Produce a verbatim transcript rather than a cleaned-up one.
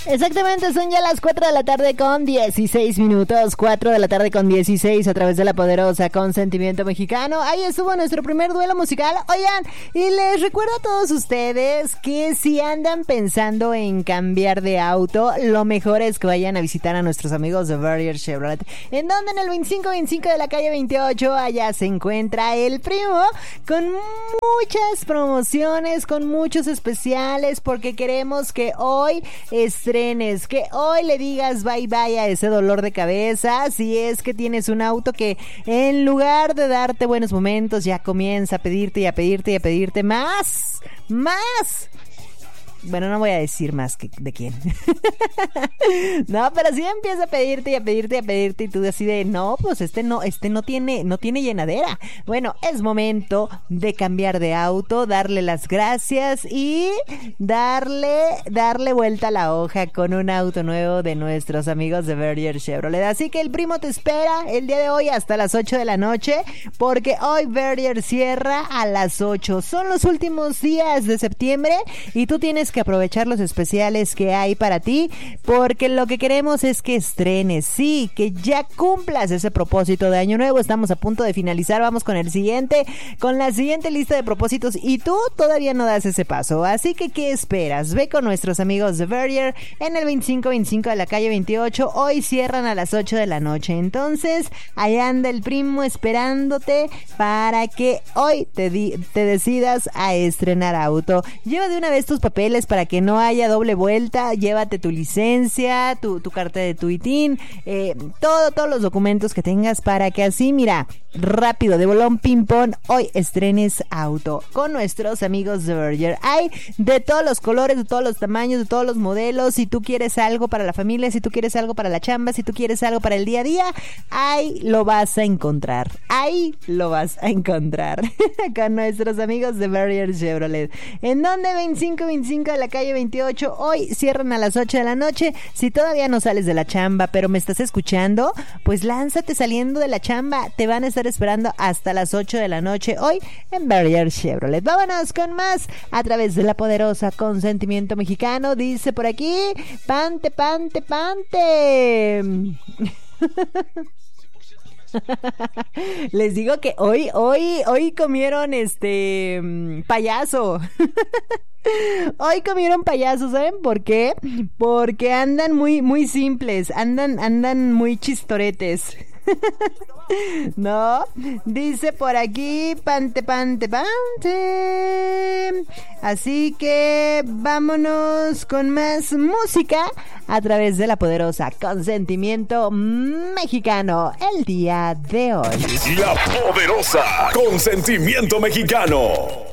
Exactamente, son ya las cuatro de la tarde con dieciséis minutos, cuatro de la tarde con dieciséis a través de la poderosa Consentimiento Mexicano. Ahí estuvo nuestro primer duelo musical. Oigan, y les recuerdo a todos ustedes que si andan pensando en cambiar de auto, lo mejor es que vayan a visitar a nuestros amigos de Verrier Chevrolet, en donde en el veinticinco veinticinco de la calle veintiocho, allá se encuentra El Primo, con muchas promociones, con muchos especiales, porque queremos que hoy estrenes, que hoy le digas bye bye a ese dolor de cabeza. Si es que tienes un auto que en lugar de darte buenos momentos ya comienza a pedirte y a pedirte y a pedirte más, más. Bueno, no voy a decir más que de quién. No, pero sí empieza a pedirte y a pedirte y a pedirte y tú así de, no, pues este no, este no tiene, no tiene llenadera. Bueno, es momento de cambiar de auto, darle las gracias y darle, darle vuelta a la hoja con un auto nuevo de nuestros amigos de Verrier Chevrolet. Así que El Primo te espera el día de hoy hasta las ocho de la noche, porque hoy Verrier cierra a las ocho. Son los últimos días de septiembre y tú tienes que que aprovechar los especiales que hay para ti, porque lo que queremos es que estrenes, sí, que ya cumplas ese propósito de año nuevo. Estamos a punto de finalizar, vamos con el siguiente, con la siguiente lista de propósitos y tú todavía no das ese paso, así que ¿qué esperas? Ve con nuestros amigos de Verrier en el veinticinco veinticinco de la calle veintiocho, hoy cierran a las ocho de la noche, entonces ahí anda El Primo esperándote para que hoy te, di- te decidas a estrenar auto. Lleva de una vez tus papeles para que no haya doble vuelta, llévate tu licencia, tu, tu carta de tu I T I N, eh, todo, todos los documentos que tengas para que así, mira, rápido, de bolón ping pong, hoy estrenes auto con nuestros amigos de Verrier. Hay de todos los colores, de todos los tamaños, de todos los modelos. Si tú quieres algo para la familia, si tú quieres algo para la chamba, si tú quieres algo para el día a día, ahí lo vas a encontrar, ahí lo vas a encontrar con nuestros amigos de Verrier Chevrolet, en donde veinticinco veinticinco de la calle veintiocho, hoy cierran a las ocho de la noche. Si todavía no sales de la chamba, pero me estás escuchando, pues lánzate saliendo de la chamba, te van a estar esperando hasta las ocho de la noche hoy en Verrier Chevrolet. Vámonos con más a través de la poderosa Consentimiento Mexicano. Dice por aquí, pante, pante, pante. Les digo que hoy, hoy, hoy comieron este payaso. Hoy comieron payaso, ¿saben por qué? Porque andan muy, muy simples, andan, andan muy chistoretes. No, dice por aquí, pante, pante, pante. Así que vámonos con más música a través de la poderosa Consentimiento Mexicano el día de hoy. La poderosa Consentimiento Mexicano.